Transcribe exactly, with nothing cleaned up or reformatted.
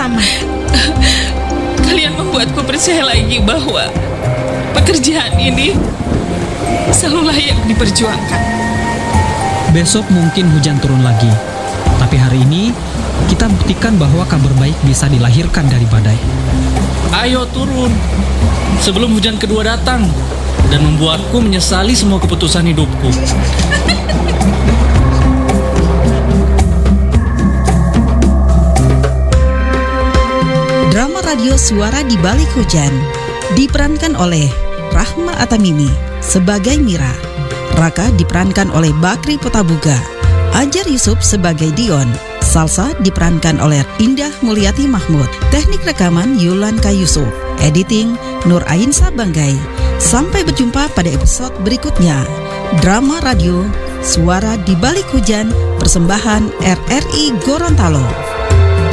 Rama. Kalian membuatku percaya lagi bahwa pekerjaan ini selalu layak diperjuangkan. Besok mungkin hujan turun lagi, tapi hari ini kita buktikan bahwa kabar baik bisa dilahirkan dari badai. Ayo turun sebelum hujan kedua datang dan membuatku menyesali semua keputusan hidupku. Drama radio Suara di Balik Hujan diperankan oleh Rahma Atamimi sebagai Mira, Raka diperankan oleh Bakri Potabuga, Ajar Yusuf sebagai Dion, Salsa diperankan oleh Indah Mulyati Mahmud, teknik rekaman Yulanka Yusuf, editing Nur Ainsa Banggai. Sampai berjumpa pada episode berikutnya. Drama radio Suara di Balik Hujan, persembahan R R I Gorontalo.